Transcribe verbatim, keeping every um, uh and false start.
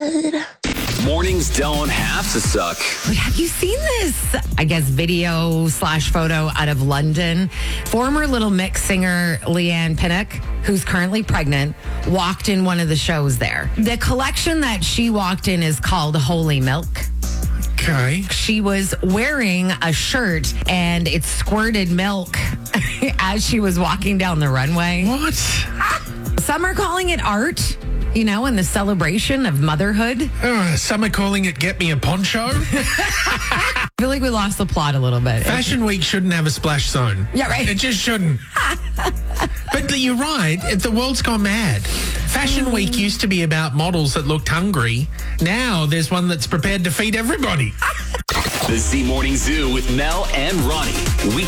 good. Mornings don't have to suck. But have you seen this, I guess, video slash photo out of London? Former Little Mix singer Leanne Pinnock, who's currently pregnant, walked in one of the shows there. The collection that she walked in is called Holy Milk. Okay. She was wearing a shirt and it squirted milk as she was walking down the runway. What? Some are calling it art, you know, in the celebration of motherhood. Uh, some are calling it Get Me a Poncho. I feel like we lost the plot a little bit. Fashion Week shouldn't have a splash zone. Yeah, right. It just shouldn't. But you're right. The world's gone mad. Fashion Week used to be about models that looked hungry. Now there's one that's prepared to feed everybody. The Z Morning Zoo with Mel and Ronnie. Weekday